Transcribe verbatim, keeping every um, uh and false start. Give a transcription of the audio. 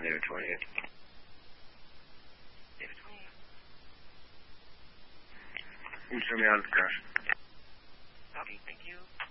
David twenty-eight. David twenty-eight. You turn me out of the crash. Copy, thank you.